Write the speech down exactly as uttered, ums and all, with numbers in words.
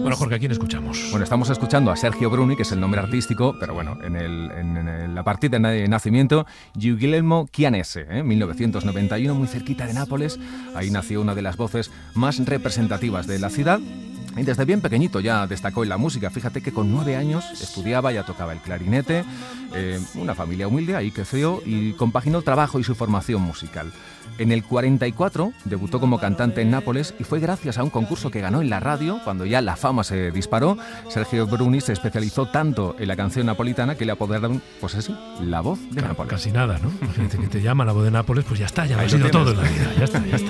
Bueno, Jorge, ¿a quién escuchamos? Bueno, estamos escuchando a Sergio Bruni, que es el nombre artístico, pero bueno, en, el, en, en el, la partida de nacimiento, Guglielmo Chianese, ¿eh? mil novecientos noventa y uno, muy cerquita de Nápoles. Ahí nació una de las voces más representativas de la ciudad. Y desde bien pequeñito ya destacó en la música. Fíjate que con nueve años estudiaba, ya tocaba el clarinete. Eh, una familia humilde, ahí creció y compaginó el trabajo y su formación musical. En el cuarenta y cuatro debutó como cantante en Nápoles y fue gracias a un concurso que ganó en la radio, cuando ya la fama se disparó. Sergio Bruni se especializó tanto en la canción napolitana que le apodaron, pues así, la voz de Claro, Nápoles. casi nada, ¿no? Imagínate que te llama la voz de Nápoles, pues ya está, ya lo Ahí ha lo sido tienes. todo en la vida. Ya está, ya está.